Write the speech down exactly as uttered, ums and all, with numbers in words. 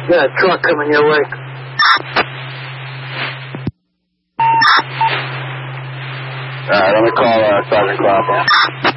Yeah, truck coming your way. Alright, let me call uh, Sergeant Clapper.